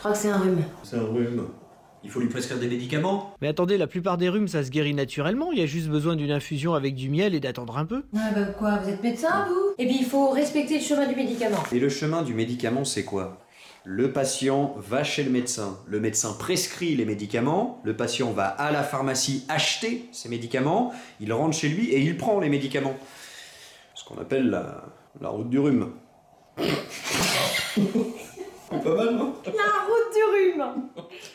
crois que c'est un rhume. C'est un rhume. Il faut lui prescrire des médicaments. Mais attendez, la plupart des rhumes, ça se guérit naturellement. Il y a juste besoin d'une infusion avec du miel et d'attendre un peu. Ah bah quoi, vous êtes médecin, vous? Et puis il faut respecter le chemin du médicament. Et le chemin du médicament, c'est quoi? Le patient va chez le médecin prescrit les médicaments, le patient va à la pharmacie acheter ses médicaments, il rentre chez lui et il prend les médicaments. Ce qu'on appelle la route du rhume. Pas mal, non? La route du rhume.